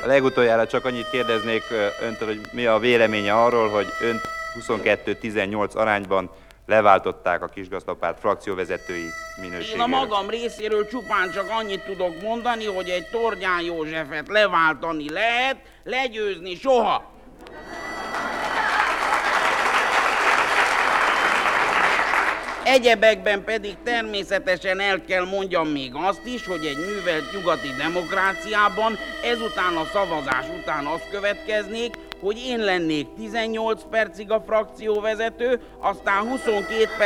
Legutoljára csak annyit kérdeznék öntől, hogy mi a véleménye arról, hogy önt 22-18 arányban leváltották a Kisgazdag-párt frakcióvezetői minőségéről. Én a magam részéről csupán csak annyit tudok mondani, hogy egy Tornyán Józsefet leváltani lehet, legyőzni soha. Egyebekben pedig természetesen el kell mondjam még azt is, hogy egy művelt nyugati demokráciában ezután a szavazás után az következnék, hogy én lennék 18 percig a frakcióvezető, aztán 22 perc